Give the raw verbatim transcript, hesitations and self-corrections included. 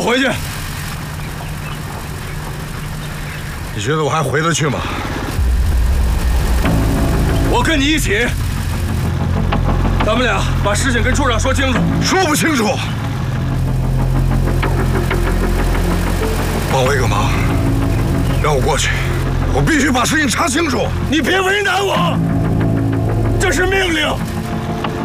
我回去。 你觉得我还回得去吗？ 我跟你一起，咱们俩把事情跟处长说清楚。 说不清楚，帮我一个忙，让我过去，我必须把事情查清楚。 你别为难我，这是命令。